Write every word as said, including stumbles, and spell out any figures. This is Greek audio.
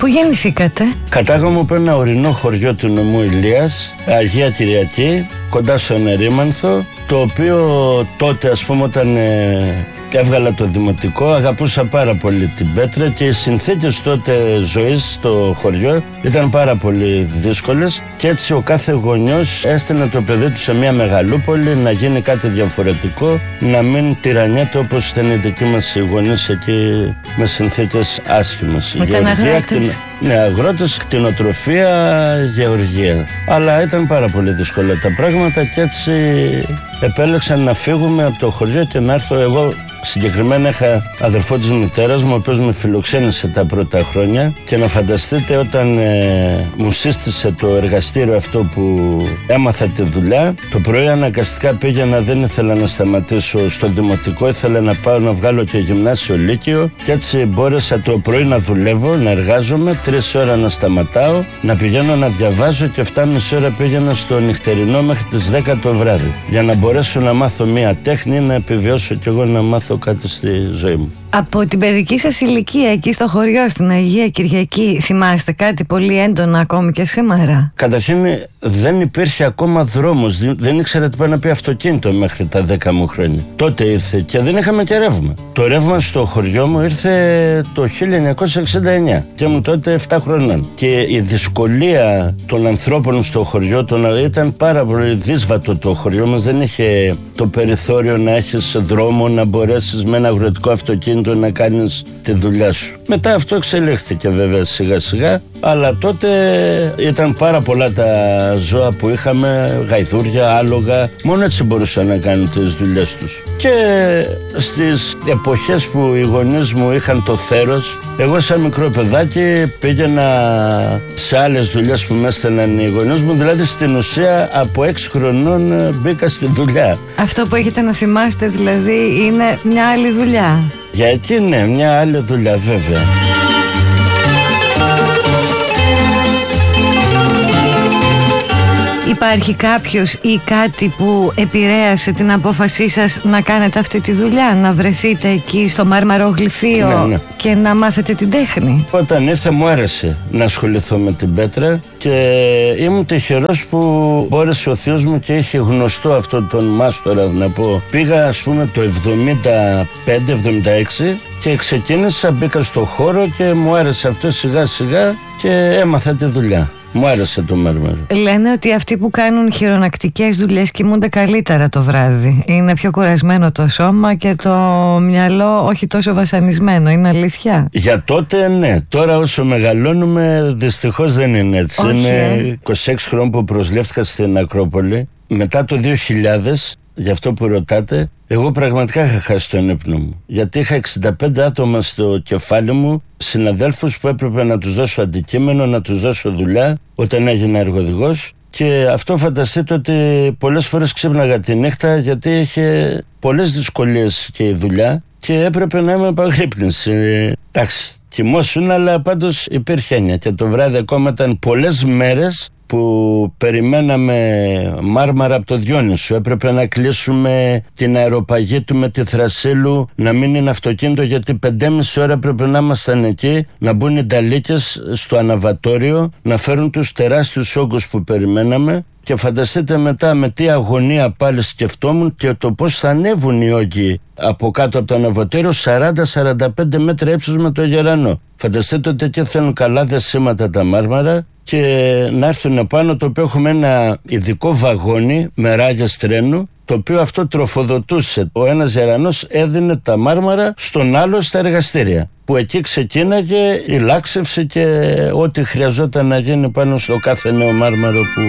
Πού γεννηθήκατε? Κατάγομαι από ένα ορεινό χωριό του νομού Ηλίας, Αγία Κυριακή, κοντά στον Ερήμανθο, το οποίο τότε, ας πούμε, όταν ε, έβγαλα το δημοτικό, αγαπούσα πάρα πολύ την Πέτρα και οι συνθήκες τότε ζωής στο χωριό ήταν πάρα πολύ δύσκολες και έτσι ο κάθε γονιός έστελνε το παιδί του σε μια μεγαλούπολη να γίνει κάτι διαφορετικό, να μην τυραννιέται όπως ήταν οι δικοί μας οι γονείς εκεί με συνθήκες άσχημες. Ήταν αγρότες. Ναι, αγρότες, κτηνοτροφία, γεωργία. Αλλά ήταν πάρα πολύ δύσκολα τα πράγματα και έτσι επέλεξα να φύγουμε από το χωριό και να έρθω εγώ. Συγκεκριμένα είχα αδερφό της μητέρας μου, ο οποίος με φιλοξένησε τα πρώτα χρόνια και να φανταστείτε όταν ε, μου σύστησε το εργαστήριο αυτό που έμαθα τη δουλειά, το πρωί αναγκαστικά πήγαινα, δεν ήθελα να σταματήσω στο δημοτικό, ήθελα να πάω να βγάλω και γυμνάσιο λύκειο και έτσι μπόρεσα το πρωί να δουλεύω, να εργάζομαι, τρεις ώρα να σταματάω, να πηγαίνω να διαβάζω και εφτά και μισή ώρα πήγαινα στο νυχτερινό μέχρι τις δέκα το βράδυ για να μπορέσω να μάθω μία τέχνη, να επιβιώσω κι εγώ να μάθω κάτι στη ζωή μου. Από την παιδική σας ηλικία εκεί στο χωριό στην Αγία Κυριακή θυμάστε κάτι πολύ έντονα ακόμη και σήμερα? Καταρχήν δεν υπήρχε ακόμα δρόμος, δεν ήξερα τι πάει να πει αυτοκίνητο μέχρι τα δέκα μου χρόνια. Τότε ήρθε και δεν είχαμε και ρεύμα. Το ρεύμα στο χωριό μου ήρθε το χίλια εννιακόσια εξήντα εννιά και ήμουν τότε εφτά χρονών. Και η δυσκολία των ανθρώπων στο χωριό τον, ήταν πάρα πολύ δύσβατο το χωριό μας, δεν είχε το περιθώριο να έχεις δρόμο, να μπορέσεις με ένα αγροτικό αυτοκίνητο να κάνεις τη δουλειά σου. Μετά αυτό εξελίχθηκε βέβαια σιγά σιγά, αλλά τότε ήταν πάρα πολλά τα ζώα που είχαμε, γαϊδούρια, άλογα, μόνο έτσι μπορούσαν να κάνουν τις δουλειές τους. Και στις εποχές που οι γονείς μου είχαν το θέρος, εγώ σαν μικρό παιδάκι πήγαινα σε άλλες δουλειές που με έστελναν οι γονείς μου, δηλαδή στην ουσία από έξι χρονών μπήκα στη δουλειά. Αυτό που έχετε να θυμάστε δηλαδή είναι μια άλλη δουλειά? Για εκεί ναι, μια άλλη δουλειά βέβαια. Υπάρχει κάποιος ή κάτι που επηρέασε την απόφασή σας να κάνετε αυτή τη δουλειά, να βρεθείτε εκεί στο μάρμαρο-γλυφείο, ναι, ναι, και να μάθετε την τέχνη? Όταν ήρθα μου άρεσε να ασχοληθώ με την πέτρα και ήμουν τυχερός που μπόρεσε ο θείος μου και είχε γνωστό αυτόν τον μάστορα να πω. Πήγα ας πούμε το εβδομήντα πέντε εβδομήντα έξι και ξεκίνησα, μπήκα στο χώρο και μου άρεσε αυτό σιγά σιγά και έμαθα τη δουλειά. Μου άρεσε το μάρμαρο. Λένε ότι αυτοί που κάνουν χειρονακτικές δουλειές κοιμούνται καλύτερα το βράδυ. Είναι πιο κουρασμένο το σώμα και το μυαλό όχι τόσο βασανισμένο. Είναι αλήθεια? Για τότε ναι. Τώρα όσο μεγαλώνουμε δυστυχώς δεν είναι έτσι. Όχι, είναι ε. είκοσι έξι χρόνια που προσλεύτηκα στην Ακρόπολη. Μετά το δύο χιλιάδες, γι' αυτό που ρωτάτε, εγώ πραγματικά είχα χάσει τον ύπνο μου. Γιατί είχα εξήντα πέντε άτομα στο κεφάλι μου, συναδέλφους που έπρεπε να τους δώσω αντικείμενο, να τους δώσω δουλειά όταν έγινα εργοδηγός. Και αυτό φανταστείτε ότι πολλές φορές ξύπναγα τη νύχτα γιατί είχε πολλές δυσκολίες και η δουλειά και έπρεπε να είμαι επαγρύπνηση. Εντάξει, κοιμόσουν, αλλά πάντως υπήρχε έννοια. Και το βράδυ ακόμα ήταν πολλές μέρες που περιμέναμε μάρμαρα από το Διόνυσο. Έπρεπε να κλείσουμε την αεροπαγή του με τη Θρασίλου, να μην είναι αυτοκίνητο, γιατί πεντέμιση ώρα πρέπει να ήμασταν εκεί, να μπουν οι νταλίκες στο αναβατόριο, να φέρουν τους τεράστιους όγκους που περιμέναμε. Και φανταστείτε μετά με τι αγωνία πάλι σκεφτόμουν και το πώς θα ανέβουν οι όγκοι από κάτω από το αναβατόριο, σαράντα με σαράντα πέντε μέτρα ύψος με το γερανό. Φανταστείτε ότι εκεί θέλουν καλά δεσίματα τα μάρμαρα και να έρθουν πάνω, το οποίο έχουμε ένα ειδικό βαγόνι με ράγες τρένου, το οποίο αυτό τροφοδοτούσε. Ο ένας γερανός έδινε τα μάρμαρα στον άλλο στα εργαστήρια, που εκεί ξεκίναγε η λάξευση και ό,τι χρειαζόταν να γίνει πάνω στο κάθε νέο μάρμαρο που